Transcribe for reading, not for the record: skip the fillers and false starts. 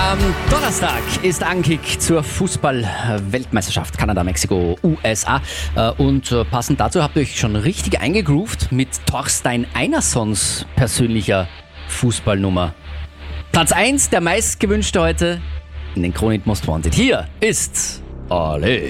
Donnerstag ist Ankick zur Fußball-Weltmeisterschaft Kanada, Mexiko, USA. Und passend dazu habt ihr euch schon richtig eingegroovt mit Torstein Einarssons persönlicher Fußballnummer. Platz 1, der meistgewünschte heute in den Kronit Most Wanted. Hier ist Ale.